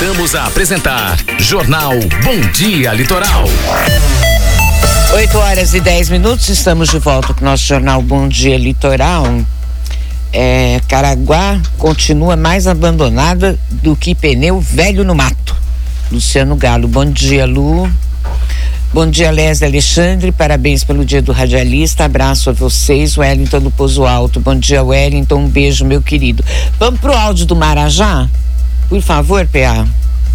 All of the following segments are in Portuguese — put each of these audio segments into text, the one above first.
Voltamos a apresentar Jornal Bom Dia Litoral. 8h10, estamos de volta com o nosso Jornal Bom Dia Litoral. Caraguá continua mais abandonada do que pneu velho no mato. Luciano Galo, bom dia, Lu. Bom dia, Leslie Alexandre, parabéns pelo dia do radialista, abraço a vocês. Wellington do Pouso Alto, bom dia, Wellington, um beijo, meu querido. Vamos pro áudio do Marajá? Por favor, PA.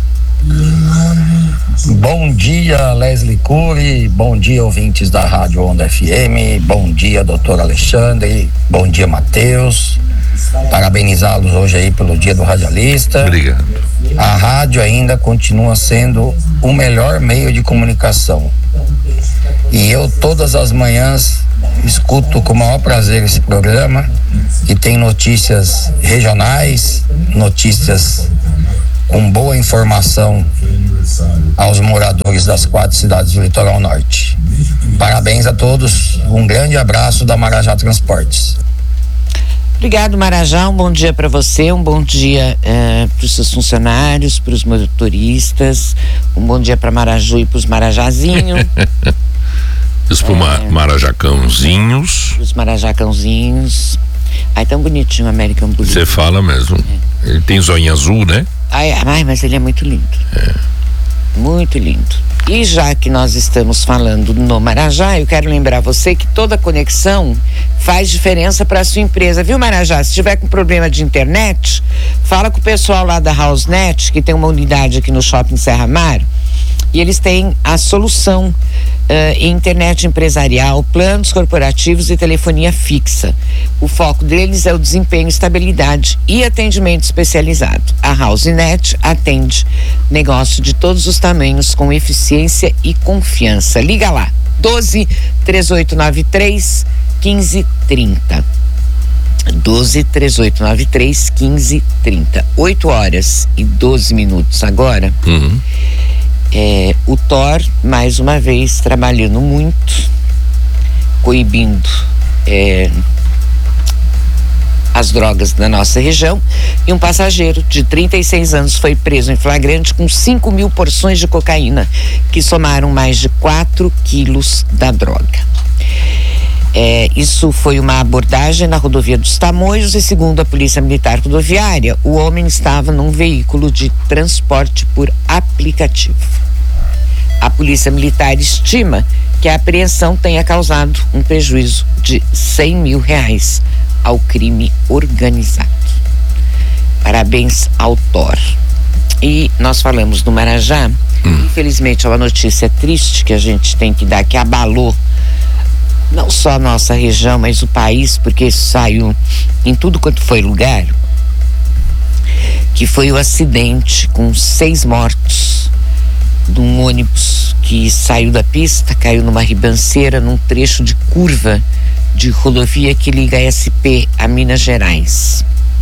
Bom dia, Leslie Cury, bom dia, ouvintes da Rádio Onda FM, bom dia, doutor Alexandre, bom dia, Matheus, parabenizá-los hoje aí pelo dia do radialista. Obrigado. A rádio ainda continua sendo o melhor meio de comunicação e eu todas as manhãs escuto com o maior prazer esse programa, que tem notícias regionais, notícias com boa informação aos moradores das 4 cidades do Litoral Norte. Parabéns a todos, um grande abraço da Marajá Transportes. Obrigado, Marajá, um bom dia para você, um bom dia para os seus funcionários, para os motoristas, um bom dia para Maraju e para os marajazinhos. Isso para marajacãozinhos. Os marajacãozinhos. Ai, tão bonitinho o American Blue. Você fala mesmo. Ele tem zoinho azul, né? Ai, mas ele é muito lindo. Muito lindo. E já que nós estamos falando no Marajá, eu quero lembrar você que toda conexão faz diferença para a sua empresa, viu, Marajá? Se tiver com problema de internet, fala com o pessoal lá da HouseNet, que tem uma unidade aqui no Shopping Serra Mar, e eles têm a solução em internet empresarial, planos corporativos e telefonia fixa. O foco deles é o desempenho, estabilidade e atendimento especializado. A HouseNet atende negócio de todos os tamanhos com eficiência e confiança. Liga lá, 12-3893 1530. 12-3893 1530. 8h12 agora. O Thor, mais uma vez, trabalhando muito, coibindo as drogas da nossa região, e um passageiro de 36 anos foi preso em flagrante com 5.000 porções de cocaína, que somaram mais de 4 quilos da droga. Isso foi uma abordagem na rodovia dos Tamoios e, segundo a Polícia Militar Rodoviária, o homem estava num veículo de transporte por aplicativo. A Polícia Militar estima que a apreensão tenha causado um prejuízo de R$100 mil ao crime organizado. Parabéns ao Thor. E nós falamos do Marajá. Infelizmente é uma notícia triste que a gente tem que dar, que abalou não só a nossa região, mas o país, porque isso saiu em tudo quanto foi lugar, que foi o acidente com 6 mortos de um ônibus que saiu da pista, caiu numa ribanceira num trecho de curva de rodovia que liga a SP a Minas Gerais.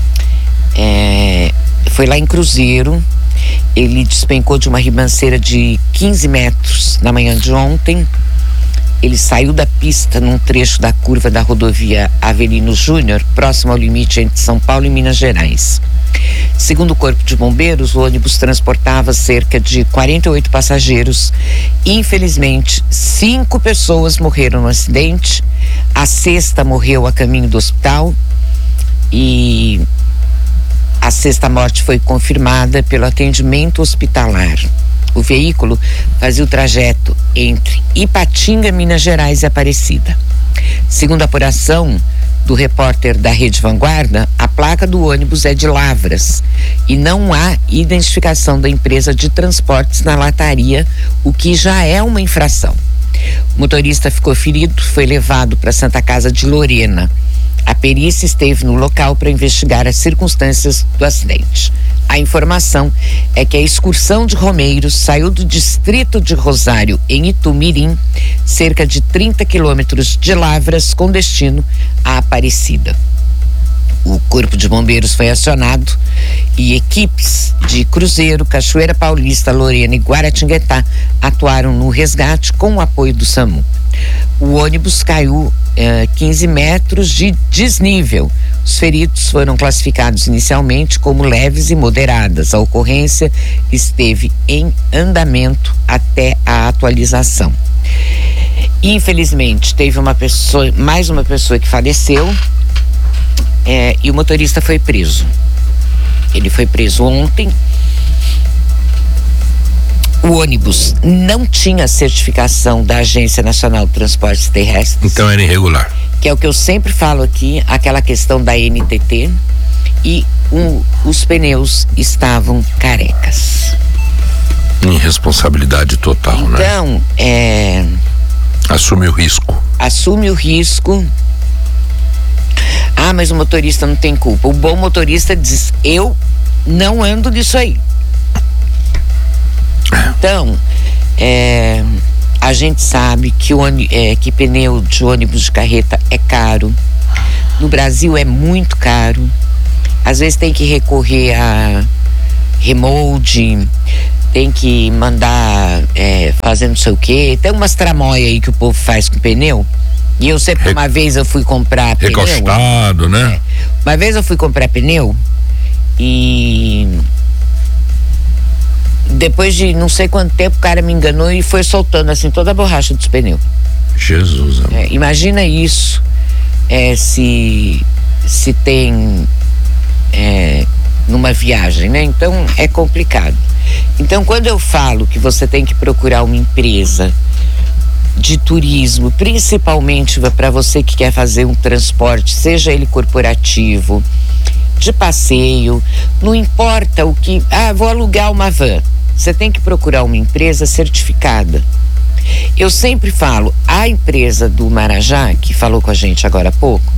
Foi lá em Cruzeiro. Ele despencou de uma ribanceira de 15 metros na manhã de ontem. Ele saiu da pista num trecho da curva da rodovia Avelino Júnior, próximo ao limite entre São Paulo e Minas Gerais. Segundo o Corpo de Bombeiros, o ônibus transportava cerca de 48 passageiros. Infelizmente, 5 pessoas morreram no acidente. A 6ª morreu a caminho do hospital e a 6ª morte foi confirmada pelo atendimento hospitalar. O veículo fazia o trajeto entre Ipatinga, Minas Gerais e Aparecida. Segundo a apuração do repórter da Rede Vanguarda, a placa do ônibus é de Lavras e não há identificação da empresa de transportes na lataria, o que já é uma infração. O motorista ficou ferido, foi levado para a Santa Casa de Lorena. A perícia esteve no local para investigar as circunstâncias do acidente. A informação é que a excursão de romeiros saiu do distrito de Rosário, em Itumirim, cerca de 30 quilômetros de Lavras, com destino à Aparecida. O Corpo de Bombeiros foi acionado e equipes de Cruzeiro, Cachoeira Paulista, Lorena e Guaratinguetá atuaram no resgate com o apoio do SAMU. O ônibus caiu 15 metros de desnível. Os feridos foram classificados inicialmente como leves e moderadas. A ocorrência esteve em andamento até a atualização. Infelizmente, teve mais uma pessoa que faleceu. E o motorista foi preso. Ele foi preso ontem. O ônibus não tinha certificação da Agência Nacional de Transportes Terrestres. Então era irregular. Que é o que eu sempre falo aqui, aquela questão da NTT. E os pneus estavam carecas. Irresponsabilidade total, então, né? Assume o risco. Assume o risco. Ah, mas o motorista não tem culpa. O bom motorista diz: eu não ando disso aí. Então, a gente sabe que pneu de ônibus de carreta é caro. No Brasil é muito caro. Às vezes tem que recorrer a remold, tem que mandar fazer não sei o quê. Tem umas tramóias aí que o povo faz com pneu. E eu sei que uma vez eu fui comprar pneu. Recostado, né? Uma vez eu fui comprar pneu e depois de não sei quanto tempo o cara me enganou e foi soltando assim toda a borracha dos pneus. Jesus, amor. Imagina isso se tem numa viagem, né? Então é complicado. Então quando eu falo que você tem que procurar uma empresa de turismo, principalmente para você que quer fazer um transporte, seja ele corporativo, de passeio, não importa o que, vou alugar uma van, você tem que procurar uma empresa certificada. Eu sempre falo, a empresa do Marajá, que falou com a gente agora há pouco,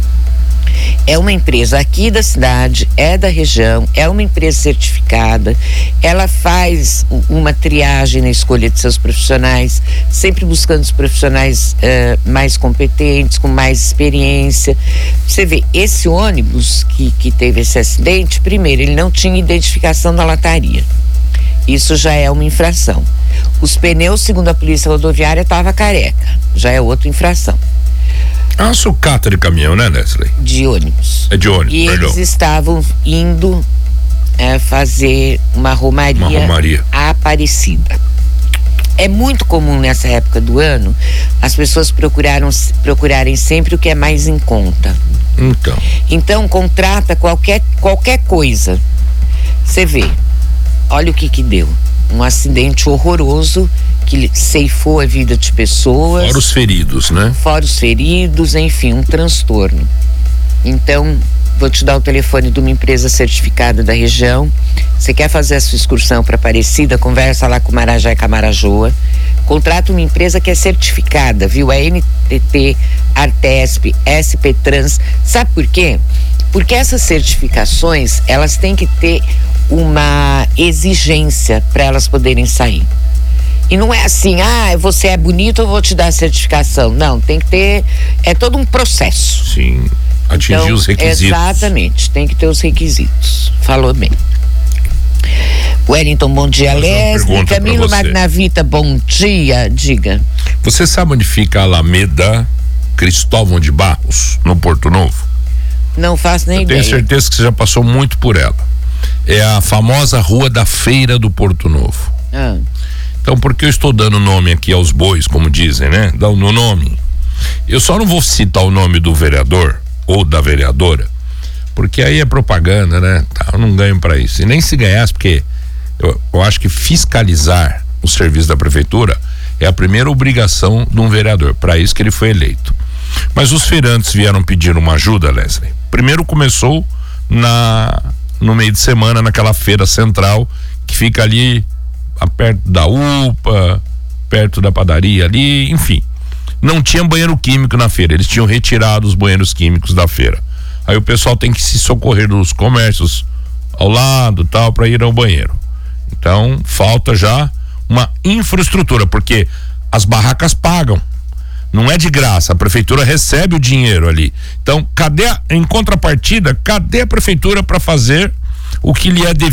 é uma empresa aqui da cidade, é da região, é uma empresa certificada, ela faz uma triagem na escolha de seus profissionais, sempre buscando os profissionais mais competentes, com mais experiência. Você vê, esse ônibus que teve esse acidente, primeiro, ele não tinha identificação da lataria. Isso já é uma infração. Os pneus, segundo a Polícia Rodoviária, estavam careca, já é outra infração. É uma sucata de caminhão, né, Nestlé? De ônibus. É de ônibus, e perdão. Eles estavam indo fazer uma romaria à Aparecida. É muito comum nessa época do ano as pessoas procurarem sempre o que é mais em conta. Então contrata qualquer coisa. Você vê, olha o que deu. Um acidente horroroso que ceifou a vida de pessoas. Fora os feridos, né? Fora os feridos, enfim, um transtorno. Então, vou te dar o telefone de uma empresa certificada da região. Você quer fazer a sua excursão para Aparecida, conversa lá com o Marajá e Camarajoa. Contrata uma empresa que é certificada, viu? A NTT, Artesp, SP Trans. Sabe por quê? Porque essas certificações, elas têm que ter uma exigência para elas poderem sair. E não é assim, você é bonito, eu vou te dar a certificação. Não, tem que ter, é todo um processo. Sim, atingir os requisitos. Exatamente, tem que ter os requisitos. Falou bem. Wellington, bom dia, Leslie. Camilo Magnavita, bom dia, diga. Você sabe onde fica a Alameda Cristóvão de Barros, no Porto Novo? Não faço nem ideia. Tenho certeza que você já passou muito por ela. É a famosa Rua da Feira do Porto Novo. Então, porque eu estou dando nome aqui aos bois, como dizem, né? Dá o nome. Eu só não vou citar o nome do vereador ou da vereadora, porque aí é propaganda, né? Eu não ganho para isso. E nem se ganhasse, porque eu acho que fiscalizar o serviço da prefeitura é a primeira obrigação de um vereador. Para isso que ele foi eleito. Mas os feirantes vieram pedir uma ajuda, Leslie. Primeiro começou no meio de semana, naquela feira central que fica ali perto da UPA, perto da padaria ali, enfim. Não tinha banheiro químico na feira, eles tinham retirado os banheiros químicos da feira. Aí o pessoal tem que se socorrer dos comércios ao lado, tal, para ir ao banheiro. Então, falta já uma infraestrutura, porque as barracas pagam. Não é de graça, a prefeitura recebe o dinheiro ali. Então, em contrapartida, cadê a prefeitura para fazer o que lhe é devido?